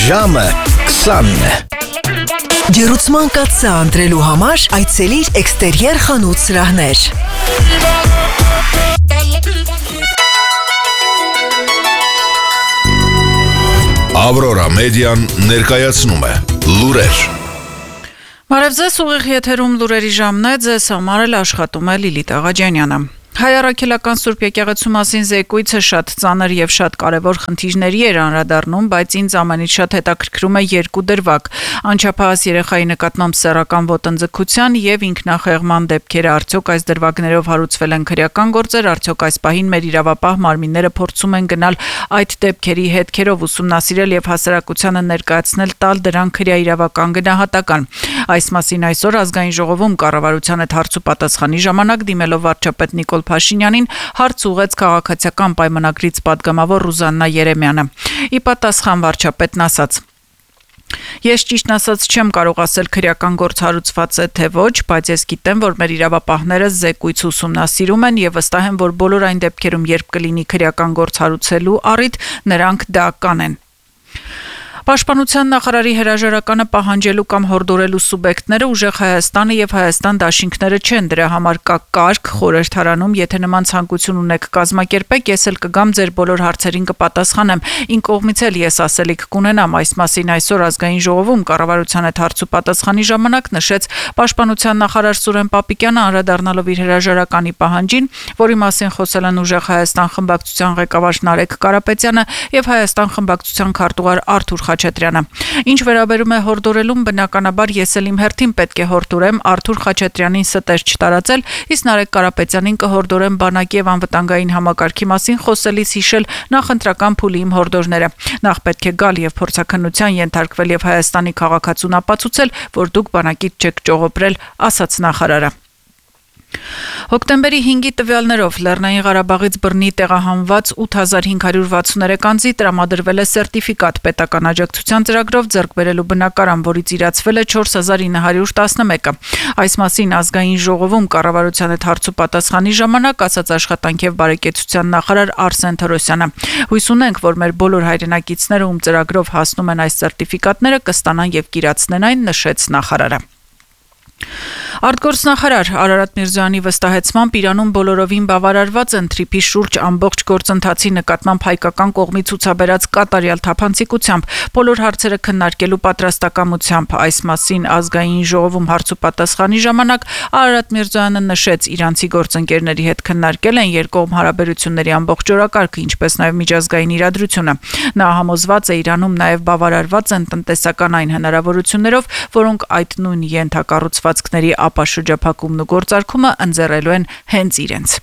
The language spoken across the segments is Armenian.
Ժամը 20-ն է։ Ջերուցման կաթսա ընտրելու համար այցելիր էքստերիեր խանութ սրահներ։ Ավրորա մեդիան ներկայացնում է լուրեր։ Բարև ձեզ, ուղիղ եթերում լուրերի ժամն է, ձեզ համար էլ աշխատում է Լիլիթ Աղաջանյանը։ Հայ առաքելական Սուրբ եկեղեցու մասին զեկույցը շատ ծանր եւ շատ կարեւոր խնդիրների էր անդրադառնում, բայց ինձ ամենից շատ հետաքրքրում է երկու դրվագ՝ անչափահաս երեխայի նկատմամբ սեռական ոտնձգության եւ ինքնախեղման դեպքերը։ Արդյոք այս դրվագներով հարուցվել են քրեական գործեր, արդյոք այս պահին մեր իրավապահ մարմինները փորձում են գնալ այդ դեպքերի հետքերով, ուսումնասիրել եւ հասարակությանը ներկայացնել, տալ դրան քրեաիրավական գնահատական։ Այս մասին այսօր ազգային ժողովում կառավարության հետ հարց ու պատասխանի ժամանակ դիմելով վարչապետ Նիկոլ Փաշինյանին հարց ուղղեց քաղաքացիական պայմանագրից падգամավոր Ռուզաննա Երեմյանը։ Ի պատասխան վարչապետն ասաց. Ես ճիշտն ասած չեմ կարող ասել քրեական գործ հարուցված է թե ոչ, բայց ես գիտեմ, որ մեր իրավապահները զեկույց ուսումնասիրում են եւ վստահ եմ, որ բոլոր այն դեպքերում, երբ կլինի քրեական գործ հարուցելու առիթ, նրանք դա կանեն։ Պաշտպանության նախարարի հրաժարականը պահանջելու կամ հորդորելու սուբյեկտները ուժեղ Հայաստանը եւ Հայաստան դաշինքները չեն, դրա համար կա կարգ խորհրդարանում, եթե նման ցանկություն ունեք կազմակերպեք, ես էլ կգամ ձեր բոլոր հարցերին կպատասխանեմ, ին կողմից էլ ես ասելիք կունենամ։ Այս մասին այսօր ազգային ժողովում կառավարության հետ հարց ու պատասխանի ժամանակ նշեց պաշտպանության նախարար Սուրեն Պապիկյանը, անդրադառնալով իր հրաժարականի պահանջին, որի մասին խոսել են ուժեղ Հայաստան խմբակցության ղեկավար Նարեկ Կարապետյանը եւ Հայաստան խմբակցության քարտուղար Արթուր Խաչատրյանը։ Ինչ վերաբերում է հորդորելուն, բնականաբար ես էլ իմ հերթին պետք է հորդորեմ Արթուր Խաչատրյանին ստեր չտարածել, իսկ Նարեկ Կարապետյանին կհորդորեմ բանակի եւ անվտանգային համակարգի մասին խոսելիս հիշել նախընտրական փուլի իմ հորդորները։ Նախ պետք է գալ եւ փորձաքննության ենթարկվել եւ Հայաստանի քաղաքացուն ապացուցել, որ դուք բանակից չեք ճողոպրել, ասաց նախարարը։ Հոկտեմբերի 5-ի տվյալներով Լեռնային Ղարաբաղից բռնի տեղահանված 8563 անձի տրամադրվել է սերտիֆիկատ պետական աջակցության ծրագրով ձեռք բերելու բնակարան, որից իրացվել է 4911-ը։ Այս մասին ազգային ժողովում կառավարության հետ հարց ու պատասխանի ժամանակ ասաց աշխատանք եւ բարեկեցության նախարար Արսեն Թորոսյանը։ Հույս ունենք, որ մեր բոլոր հայրենակիցները, ում ծրագրով հասնում են այս սերտիֆիկատները, կստանան եւ կիրացնեն այն, նշեց նախարարը։ Արտգործնախարար Արարատ Միրզոյանի վստահեցմամբ Իրանում բոլորովին բավարարված են թրիփի շուրջ ամբողջ գործընթացի նկատմամբ հայկական կողմի ցուցաբերած կատարյալ թափանցիկությամբ, բոլոր հարցերը քննարկելու պատրաստակամությամբ։ Այս մասին ազգային ժողովում հարց ու պատասխանի ժամանակ Արարատ Միրզոյանը նշեց, իրանցի գործընկերների հետ քննարկել են երկկողմ հարաբերությունների ամբողջ օրակարգը, ինչպես նաև միջազգային իրադրությունը։ Նա համոզված է, Իրանում նաև բավարարված են տնտեսական այն հնարավորություններով, որոնք այդ նույն ենթակառուցվածքների ապաշրջափակումն ու գործարկումը ընձեռելու են հենց իրենց։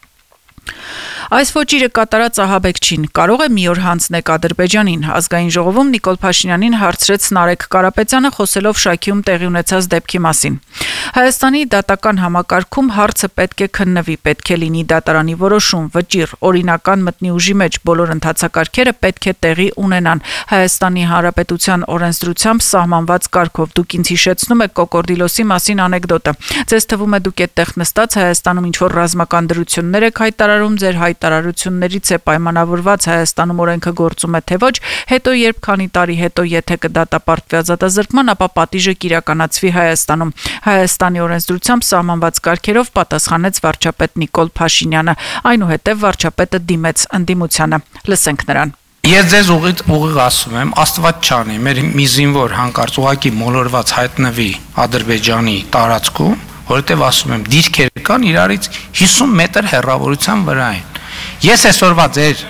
Այս ոճիրը կատարած ահաբեկչին կարող է մի օր հանձնեք Ադրբեջանին։ Ազգային ժողովում Նիկոլ Փաշինյանին հարցրեց Նարեկ Կարապետյանը, խոսելով Շաքիում տեղի ունեցած դեպքի մասին։ Հայաստանի դատական համակարգում հարցը պետք է քննվի, պետք է լինի դատարանի որոշում, վճիռ, օրինական մտնի ուժի մեջ, բոլոր ընթացակարգերը պետք է տեղի ունենան։ Հայաստանի Հանրապետության օրենսդրությամբ սահմանված կարգով դուք ինձ հիշեցնում եք Կոկորդիլոսի մասին անեկդոտը։ Ձեզ թվում է դուք այդտեղ նստած Հայաստանում ինչ-որ ռազմական դրություններ եք հայտարարում, ձեր հայտարարություններից է պայմանավորված Հայաստանում օրենքը գործում է թե ոչ, հետո երբ քանի տարի հետո եթե կդատապարտվի ազատազրկման, ապա պատիժը կիրականացվի Հայաստանում։ Հայաստանի օրենսդրությամբ սահմանված կարգերով պատասխանեց վարչապետ Նիկոլ Փաշինյանը, այնուհետև վարչապետը դիմեց ընդդիմությանը։ Լսենք նրան։ Ես ձեզ ուղիղ ասում եմ, Աստված չանի, մեր մի զինվոր հանկարծ ուղակի մոլորված հայտնվի Ադրբեջանի տարածքում, որովհետև ասում եմ, դիրքեր կան իրարից 50 մետր հեռավորության վրա են։ Ես այսօրվա ձեր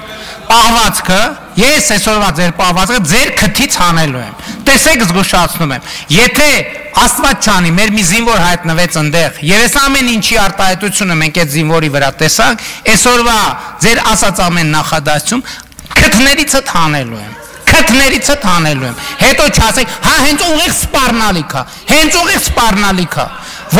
պահվածքը ձեր քթից հանելու եմ։ Տեսեք, զգուշացնում եմ, եթե Աստված չանի, մեր մի զինվոր հայտնվեց այնտեղ, եւ այս ամեն ինչի արտահայտությունը մենք այդ զինվորի վրա տեսանք, այսօրվա ձեր ասած ամեն նախադասություն քթներիցդ հանելու եմ։ Հետո չասեք, հա հենց ուղիղ սպառնալիք է,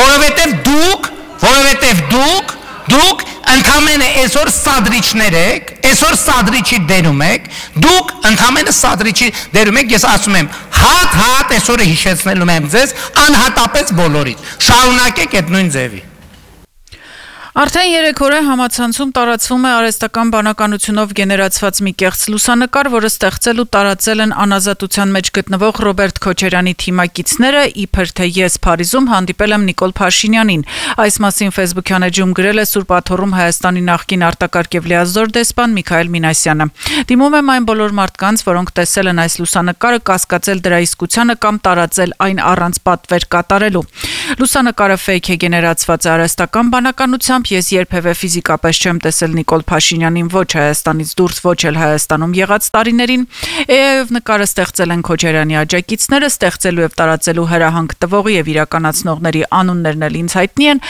որովհետև դուք ընդամենը այսօր սադրիչներ եք, այսօր սադրիչի դերում եք, դուք ընդամենը սադրիչի դերում եք, ես ասում եմ, հատ այսօրը հիշեցնելու եմ ձեզ, անհատապես բոլորից, շարունակեք այդ նույն ձևի։ Արդեն 3 օր է համացանցում տարածվում է արհեստական բանականությունով գեներացված մի կեղծ լուսանկար, որը ստեղծել ու տարածել են անազատության մեջ գտնվող Ռոբերտ Քոչարյանի թիմակիցները, իբր թե ես Փարիզում հանդիպել եմ Նիկոլ Փաշինյանին։ Այս մասին Facebook-յան էջում գրել է Սուրբ Աթոռում Հայաստանի նախկին արտակարգ եւ լիազոր դեսպան Միքայել Մինասյանը։ Դիմում եմ այն բոլոր մարդկանց, որոնք տեսել են այս լուսանկարը, կասկածել դրա իսկությանը կամ տարածել այն առանց պատվեր կատարելու։ Լուսանկարը fake է գեներացված արհեստական բանականությամբ, ես երբևէ ֆիզիկապես չեմ տեսել Նիկոլ Փաշինյանին ոչ Հայաստանից դուրս, ոչ էլ Հայաստանում եղած տարիներին։ Եվ նկարը ստեղծել են Քոչարյանի աջակիցները, ստեղծելու եւ տարածելու հրահանգ տվողի եւ իրականացնողների անուններն էլ ինձ հայտնի են,